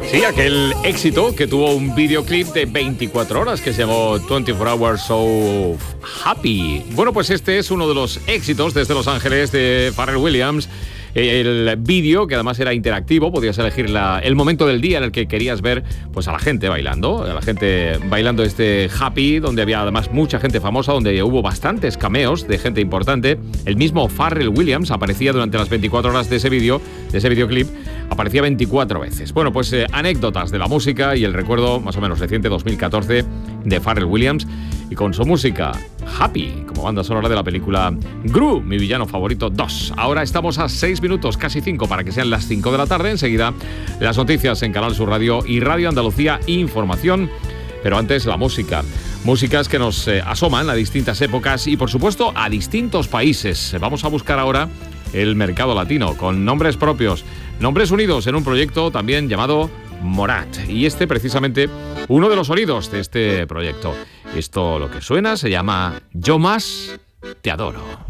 Sí, aquel éxito que tuvo un videoclip de 24 horas que se llamó 24 Hours So Happy. Bueno, pues este es uno de los éxitos desde Los Ángeles de Pharrell Williams. El vídeo, que además era interactivo, podías elegir el momento del día en el que querías ver pues a la gente bailando este Happy, donde había además mucha gente famosa, donde hubo bastantes cameos de gente importante. El mismo Pharrell Williams aparecía durante las 24 horas de ese videoclip, aparecía 24 veces. Bueno, pues anécdotas de la música y el recuerdo más o menos reciente, 2014, de Pharrell Williams, y con su música Happy, como banda sonora de la película Gru, mi villano favorito 2. Ahora estamos a 6 minutos, casi 5, para que sean las 5 de la tarde. Enseguida las noticias en Canal Sur Radio y Radio Andalucía Información. Pero antes la música. Músicas que nos asoman a distintas épocas y, por supuesto, a distintos países. Vamos a buscar ahora el mercado latino con nombres propios, nombres unidos en un proyecto también llamado Morat. Y precisamente, uno de los sonidos de este proyecto. Esto, lo que suena, se llama Yo Más Te Adoro.